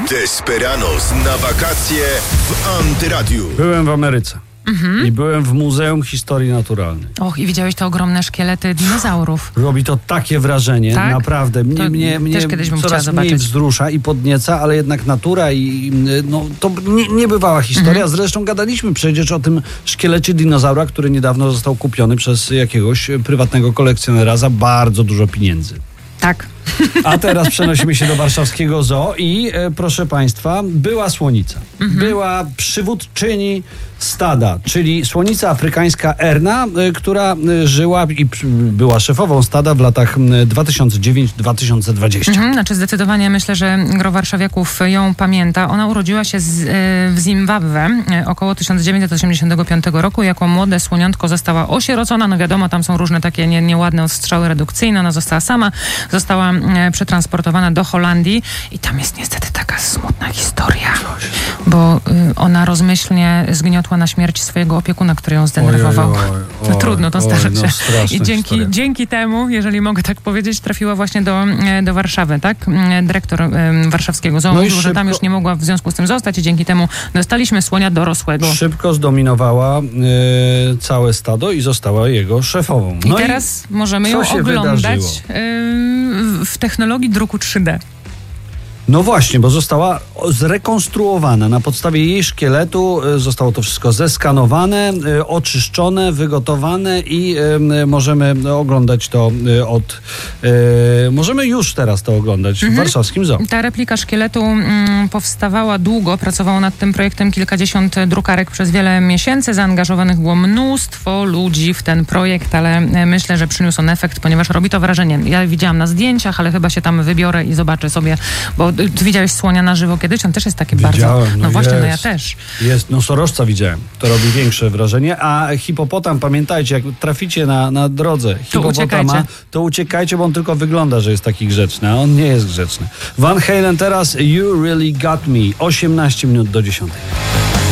Desperados na wakacje w Antyradiu. Byłem w Ameryce. I byłem w Muzeum Historii Naturalnej. Och, i widziałeś te ogromne szkielety dinozaurów. Robi to takie wrażenie, tak? Naprawdę. Mnie też kiedyś bym coraz chciała mniej zobaczyć. wzrusza i podnieca, ale jednak natura i to niebywała historia. Zresztą gadaliśmy przecież o tym szkielecie dinozaura, który niedawno został kupiony przez jakiegoś prywatnego kolekcjonera za bardzo dużo pieniędzy. Tak. A teraz przenosimy się do warszawskiego zoo i proszę Państwa, była słonica. Była przywódczyni stada, czyli słonica afrykańska Erna, która żyła i była szefową stada w latach 2009-2020. Znaczy zdecydowanie myślę, że gro warszawiaków ją pamięta. Ona urodziła się w Zimbabwe około 1985 roku. Jako młode słoniątko została osierocona. No wiadomo, tam są różne takie nieładne odstrzały redukcyjne. Ona została sama, została przetransportowana do Holandii i tam jest niestety taka smutna historia, bo ona rozmyślnie zgniotła na śmierć swojego opiekuna, który ją zdenerwował. No trudno, to zdarza się. I dzięki temu, jeżeli mogę tak powiedzieć, trafiła właśnie do Warszawy, tak? Dyrektor warszawskiego zoo mówił, że tam już nie mogła w związku z tym zostać i dzięki temu dostaliśmy słonia dorosłego. Szybko zdominowała całe stado i została jego szefową. I teraz możemy ją oglądać w technologii druku 3D. No właśnie, bo została zrekonstruowana. Na podstawie jej szkieletu zostało to wszystko zeskanowane, oczyszczone, wygotowane i możemy oglądać to możemy już teraz to oglądać w warszawskim zoo. Ta replika szkieletu powstawała długo, pracowało nad tym projektem kilkadziesiąt drukarek przez wiele miesięcy. Zaangażowanych było mnóstwo ludzi w ten projekt, ale myślę, że przyniósł on efekt, ponieważ robi to wrażenie. Ja widziałam na zdjęciach, ale chyba się tam wybiorę i zobaczę sobie, bo ty widziałeś słonia na żywo kiedyś? On też jest taki bardzo... No właśnie, no ja też. Jest, nosorożca widziałem. To robi większe wrażenie. A hipopotam, pamiętajcie, jak traficie na drodze hipopotama, to uciekajcie, bo on tylko wygląda, że jest taki grzeczny, a on nie jest grzeczny. Van Halen teraz You Really Got Me. 18 minut do 10.